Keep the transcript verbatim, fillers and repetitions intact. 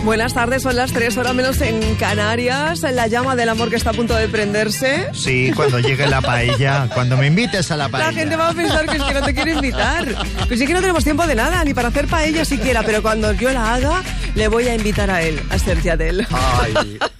Buenas tardes, son las tres horas menos en Canarias. La llama del amor que está a punto de prenderse. Sí, cuando llegue la paella, cuando me invites a la paella. La gente va a pensar que es que no te quiero invitar. Pues sí que no tenemos tiempo de nada, ni para hacer paella siquiera, pero cuando yo la haga, le voy a invitar a él, a Sergi Adel. Ay.